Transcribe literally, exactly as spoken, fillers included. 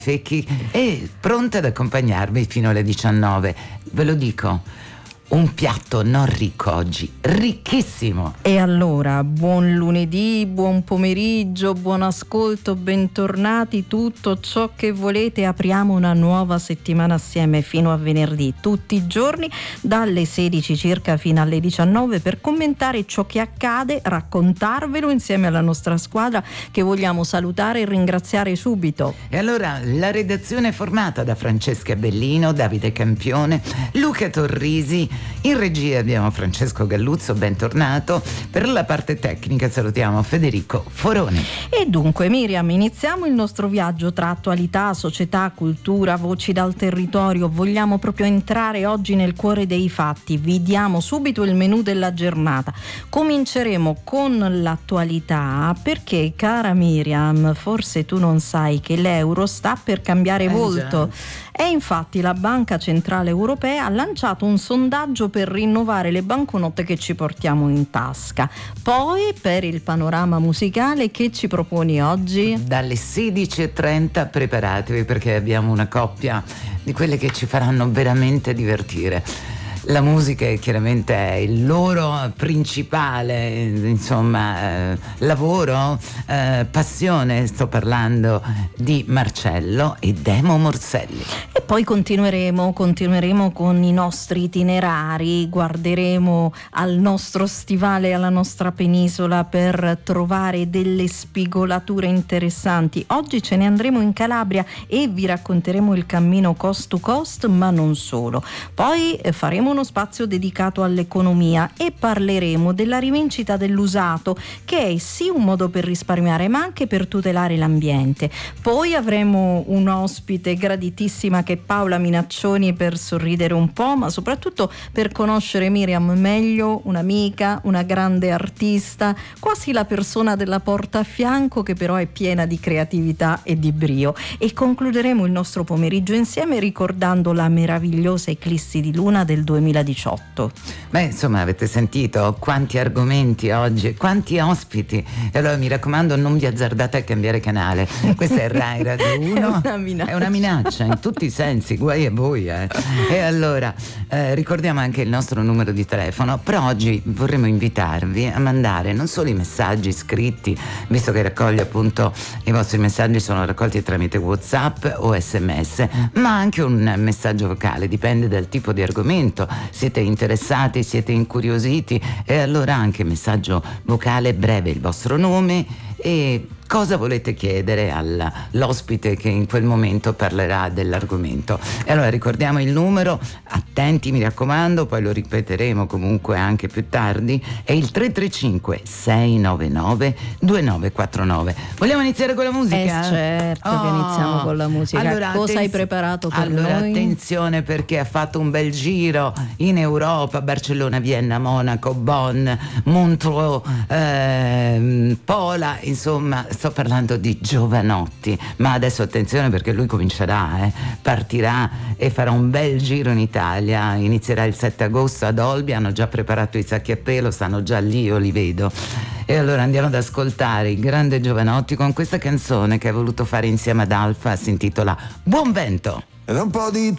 Fecchi è pronta ad accompagnarvi fino alle diciannove. Ve lo dico, un piatto non ricco oggi, ricchissimo. E allora, buon lunedì, buon pomeriggio, buon ascolto, bentornati, tutto ciò che volete. Apriamo una nuova settimana assieme fino a venerdì, tutti i giorni dalle sedici circa fino alle diciannove, per commentare ciò che accade, raccontarvelo insieme alla nostra squadra che vogliamo salutare e ringraziare subito. E allora la redazione è formata da Francesca Bellino, Davide Campione, Luca Torrisi. In regia abbiamo Francesco Galluzzo, bentornato. Per la parte tecnica salutiamo Federico Foroni. E dunque, Miriam, iniziamo il nostro viaggio tra attualità, società, cultura, voci dal territorio. Vogliamo proprio entrare oggi nel cuore dei fatti. Vi diamo subito il menù della giornata. Cominceremo con l'attualità perché, cara Miriam, forse tu non sai che l'euro sta per cambiare eh volto. Già. E infatti la Banca Centrale Europea ha lanciato un sondaggio per rinnovare le banconote che ci portiamo in tasca. Poi, per il panorama musicale, che ci proponi oggi? Dalle sedici e trenta preparatevi, perché abbiamo una coppia di quelle che ci faranno veramente divertire. La musica è chiaramente il loro principale, insomma, eh, lavoro, eh, passione. Sto parlando di Marcello e Demo Morselli. E poi continueremo, continueremo con i nostri itinerari, guarderemo al nostro stivale, alla nostra penisola per trovare delle spigolature interessanti. Oggi ce ne andremo in Calabria e vi racconteremo il cammino coast to coast, ma non solo. Poi faremo uno spazio dedicato all'economia e parleremo della rivincita dell'usato, che è sì un modo per risparmiare ma anche per tutelare l'ambiente. Poi avremo un ospite graditissima che è Paola Minaccioni, per sorridere un po', ma soprattutto per conoscere Miriam meglio, un'amica, una grande artista, quasi la persona della porta a fianco, che però è piena di creatività e di brio. E concluderemo il nostro pomeriggio insieme ricordando la meravigliosa eclissi di luna del duemiladiciotto. Beh, insomma, avete sentito quanti argomenti oggi, quanti ospiti. E allora mi raccomando, non vi azzardate a cambiare canale. Questa è Rai Radio uno. È una minaccia. È una minaccia in tutti i sensi, guai a voi. Eh. E allora eh, ricordiamo anche il nostro numero di telefono. Però oggi vorremmo invitarvi a mandare non solo i messaggi scritti, visto che raccoglie appunto i vostri messaggi sono raccolti tramite WhatsApp o S M S, ma anche un messaggio vocale, dipende dal tipo di argomento. Siete interessati, siete incuriositi, e allora anche messaggio vocale breve, il vostro nome e cosa volete chiedere all'ospite che in quel momento parlerà dell'argomento. E allora ricordiamo il numero, attenti mi raccomando, poi lo ripeteremo comunque anche più tardi, è il tre tre cinque sei nove nove due nove quattro nove. Vogliamo iniziare con la musica? Eh certo oh. che iniziamo con la musica. Allora, cosa attenz- hai preparato per allora, noi? Attenzione, perché ha fatto un bel giro in Europa, Barcellona, Vienna, Monaco, Bonn, Montreux, ehm, Pola, insomma sto parlando di Jovanotti. Ma adesso attenzione, perché lui comincerà, eh, partirà e farà un bel giro in Italia. Inizierà il sette agosto ad Olbia, hanno già preparato i sacchi a pelo, stanno già lì, io li vedo. E allora andiamo ad ascoltare il grande Jovanotti con questa canzone che ha voluto fare insieme ad Alfa, si intitola Buon Vento. Da un po' di